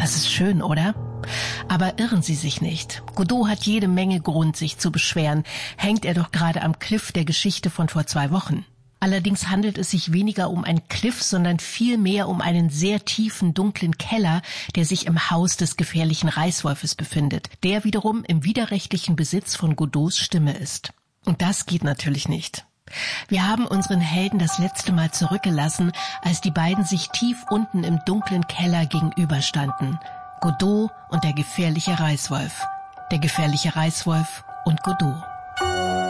Das ist schön, oder? Aber irren Sie sich nicht. Godot hat jede Menge Grund, sich zu beschweren. Hängt er doch gerade am Cliff der Geschichte von vor 2 Wochen. Allerdings handelt es sich weniger um einen Cliff, sondern vielmehr um einen sehr tiefen, dunklen Keller, der sich im Haus des gefährlichen Reißwolfes befindet, der wiederum im widerrechtlichen Besitz von Godots Stimme ist. Und das geht natürlich nicht. Wir haben unseren Helden das letzte Mal zurückgelassen, als die beiden sich tief unten im dunklen Keller gegenüberstanden. Godot und der gefährliche Reißwolf. Der gefährliche Reißwolf und Godot.